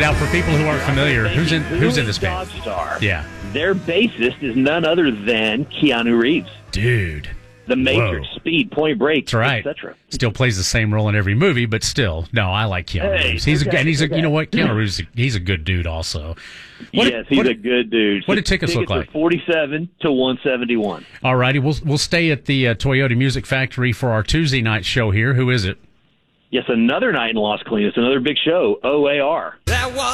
Now, for people who aren't familiar, who's in this band? Dogstar. Yeah. Their bassist is none other than Keanu Reeves. Dude. The Matrix, Whoa. Speed, Point Break, That's right. etc. Still plays the same role in every movie, but still, no, I like Keanu Reeves. He's you know what? Keanu Reeves, he's a good dude also. He's a good dude. What did tickets look like? 47 to 171. All righty, we'll stay at the Toyota Music Factory for our Tuesday night show here. Who is it? Yes, another night in Las Colinas, another big show, OAR. That was